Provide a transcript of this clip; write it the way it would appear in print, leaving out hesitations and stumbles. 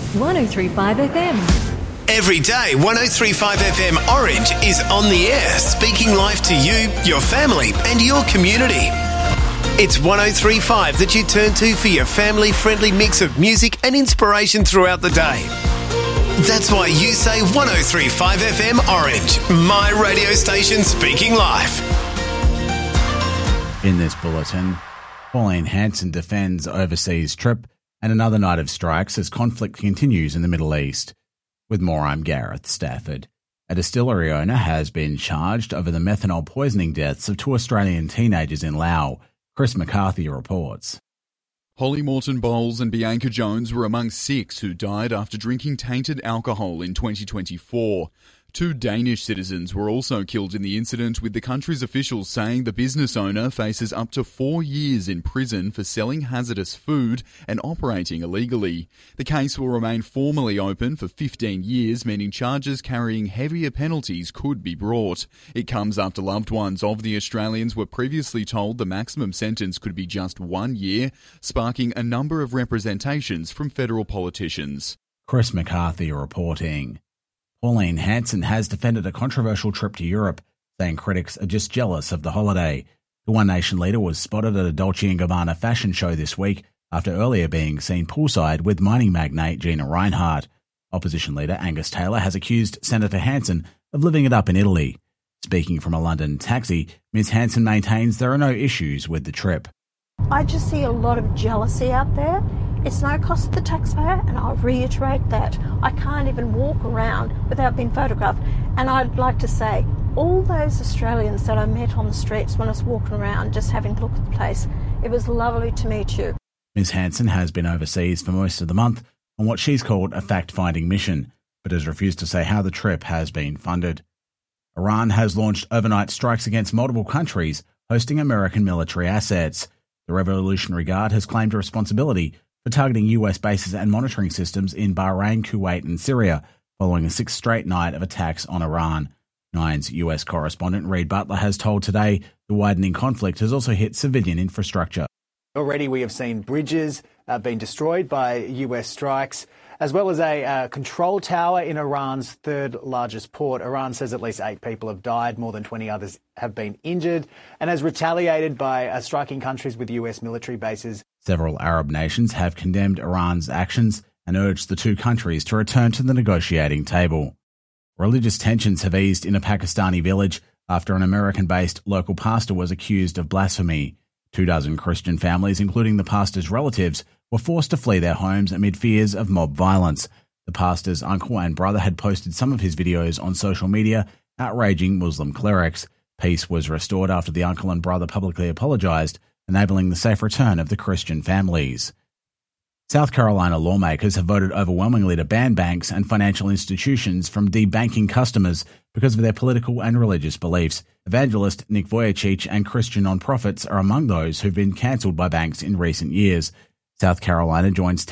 103.5 FM. Every day, 103.5 FM Orange is on the air, speaking life to you, your family and your community. It's 103.5 that you turn to for your family-friendly mix of music and inspiration throughout the day. That's why you say 103.5 FM Orange, my radio station speaking life. In this bulletin, Pauline Hanson defends overseas trip and another night of strikes as conflict continues in the Middle East. With more, I'm Gareth Stafford. A distillery owner has been charged over the methanol poisoning deaths of 2 Australian teenagers in Laos. Chris McCarthy reports. Holly Morton Bowles and Bianca Jones were among 6 who died after drinking tainted alcohol in 2024. 2 Danish citizens were also killed in the incident, with the country's officials saying the business owner faces up to 4 years in prison for selling hazardous food and operating illegally. The case will remain formally open for 15 years, meaning charges carrying heavier penalties could be brought. It comes after loved ones of the Australians were previously told the maximum sentence could be just 1 year, sparking a number of representations from federal politicians. Chris McCarthy reporting. Pauline Hanson has defended a controversial trip to Europe, saying critics are just jealous of the holiday. The One Nation leader was spotted at a Dolce & Gabbana fashion show this week after earlier being seen poolside with mining magnate Gina Rinehart. Opposition leader Angus Taylor has accused Senator Hanson of living it up in Italy. Speaking from a London taxi, Ms Hanson maintains there are no issues with the trip. I just see a lot of jealousy out there. It's no cost to the taxpayer, and I'll reiterate that. I can't even walk around without being photographed. And I'd like to say, all those Australians that I met on the streets when I was walking around just having a look at the place, it was lovely to meet you. Ms Hanson has been overseas for most of the month on what she's called a fact-finding mission, but has refused to say how the trip has been funded. Iran has launched overnight strikes against multiple countries hosting American military assets. The Revolutionary Guard has claimed responsibility for targeting US bases and monitoring systems in Bahrain, Kuwait and Syria, following a 6th straight night of attacks on Iran. Nine's US correspondent Reid Butler has told Today the widening conflict has also hit civilian infrastructure. Already we have seen bridges being destroyed by US strikes, as well as a control tower in Iran's 3rd largest port. Iran says at least 8 people have died, more than 20 others have been injured, and has retaliated by striking countries with US military bases. Several Arab nations have condemned Iran's actions and urged the 2 countries to return to the negotiating table. Religious tensions have eased in a Pakistani village after an American-based local pastor was accused of blasphemy. 24 Christian families, including the pastor's relatives, were forced to flee their homes amid fears of mob violence. The pastor's uncle and brother had posted some of his videos on social media, outraging Muslim clerics. Peace was restored after the uncle and brother publicly apologised, enabling the safe return of the Christian families. South Carolina lawmakers have voted overwhelmingly to ban banks and financial institutions from debanking customers because of their political and religious beliefs. Evangelist Nick Vujicic and Christian nonprofits are among those who've been cancelled by banks in recent years. South Carolina joins